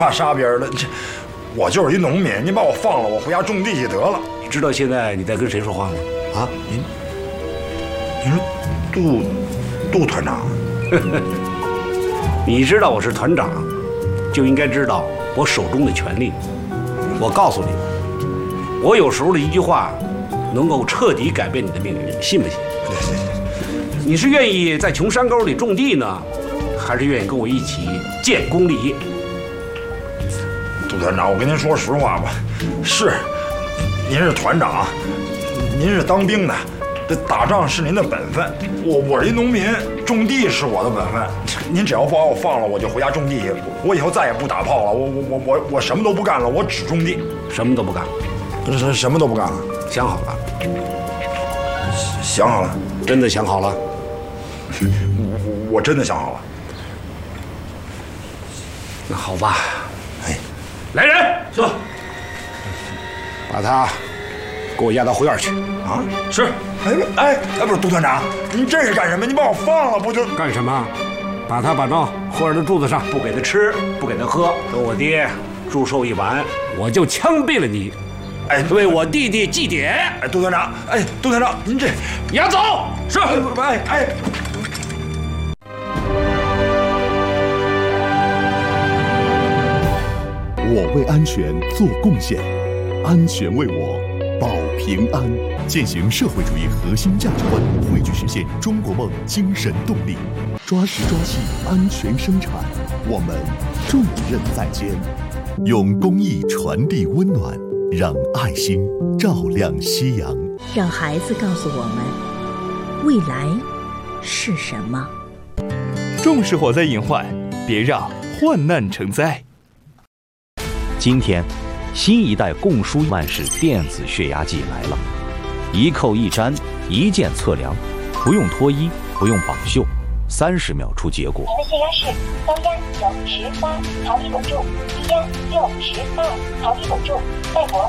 怕杀别人的，我就是一农民，您把我放了，我回家种地去得了。 你知道现在你在跟谁说话吗？ 啊，您是杜团长？ 你知道我是团长，就应该知道我手中的权力。我告诉你，我有时候的一句话，能够彻底改变你的命运，信不信？你是愿意在穷山沟里种地呢，还是愿意跟我一起建功立业？ 杜团长，我跟您说实话吧，是，您是团长，您是当兵的，这打仗是您的本分。我是一农民，种地是我的本分。您只要把我放了，我就回家种地去。我以后再也不打炮了，我什么都不干了，我只种地， 什么都不干。 什么都不干了？ 想好了？ 想好了？ 真的想好了？ 我真的想好了。 那好吧。 哎， 来人，是，把他给我押到后院去。 啊， 是。 哎，不是杜团长，您这是干什么？您把我放了不就？ 干什么？把他绑到后院的柱子上，不给他吃，不给他喝，等我爹祝寿一完，我就枪毙了你。 哎， 为我弟弟祭典。 哎，杜团长，哎，杜团长，您这押走。是。 哎。 我为安全做贡献，安全为我保平安。践行社会主义核心价值观，汇聚实现中国梦精神动力，抓实抓细安全生产，我们重任在肩，用公益传递温暖，让爱心照亮夕阳， 让孩子告诉我们未来是什么。 重视火灾隐患，别让患难成灾。 今天，新一代共输万氏电子血压计来了，一扣一粘，一键测量，不用脱衣，不用绑袖，30秒出结果。 您的血压是高压98毫米汞柱，低压62毫米汞柱，脉搏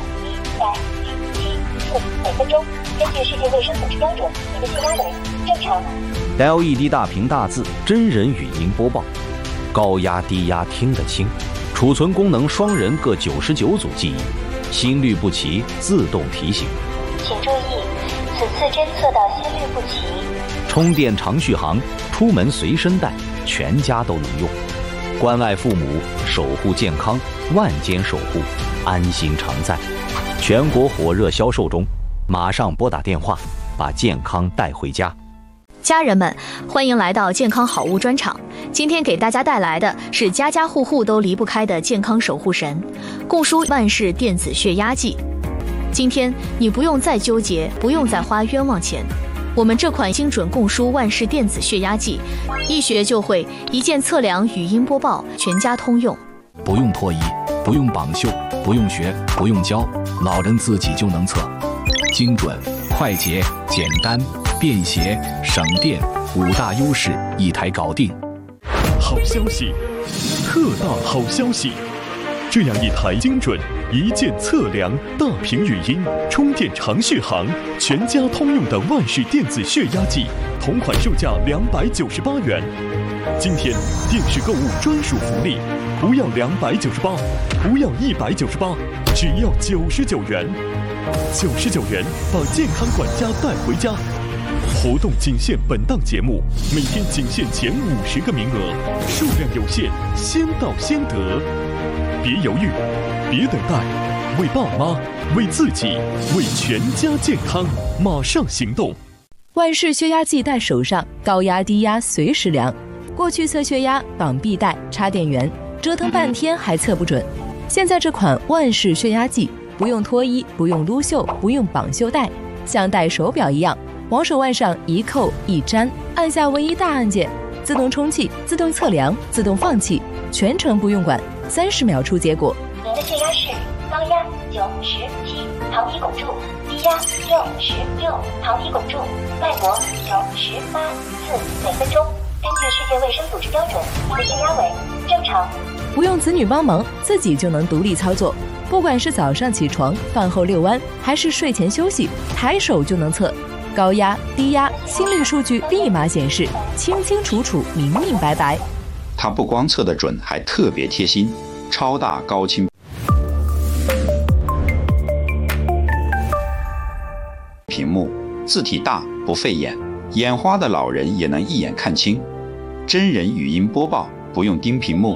117.4每分钟。根据世界卫生组织标准，您的血压为正常。 LED 大屏大字，真人语音播报，高压低压听得清。储存功能双人各99组记忆，心率不齐自动提醒。 请注意，此次侦测到心率不齐。 充电长续航，出门随身带，全家都能用。关爱父母，守护健康，万间守护，安心常在。全国火热销售中，马上拨打电话，把健康带回家。 家人们，欢迎来到健康好物专场。今天给大家带来的是家家户户都离不开的健康守护神——共输万氏电子血压计。今天你不用再纠结，不用再花冤枉钱。我们这款精准共输万氏电子血压计，一学就会，一键测量，语音播报，全家通用。 不用脱衣，不用绑袖，不用学，不用教，老人自己就能测，精准、快捷、简单、便携、省电，5大优势一台搞定。 好消息，特大好消息！这样一台精准、一键测量、大屏语音、充电长续航、全家通用的万氏电子血压计，同款售价298元。今天电视购物专属福利，不要298，不要198，只要99元。99元把健康管家带回家。活动仅限本档节目，每天仅限前50个名额，数量有限，先到先得。别犹豫，别等待，为爸妈，为自己，为全家健康，马上行动！ 万氏血压计戴手上，高压低压随时量。过去测血压绑臂带、插电源，折腾半天还测不准。现在这款万氏血压计，不用脱衣，不用撸袖，不用绑袖带，像戴手表一样。往手腕上一扣一粘，按下唯一大按键，自动充气、自动测量、自动放气，全程不用管，30秒出结果。 您的血压是高压97毫米汞柱，低压66毫米汞柱，脉搏98.4每分钟。根据世界卫生组织标准，您的血压为正常。 不用子女帮忙，自己就能独立操作。不管是早上起床、饭后遛弯，还是睡前休息，抬手就能测。高压、低压、心率数据立马显示，清清楚楚、明明白白。 它不光测得准，还特别贴心， 超大高清屏幕，字体大不费眼，眼花的老人也能一眼看清。真人语音播报，不用盯屏幕，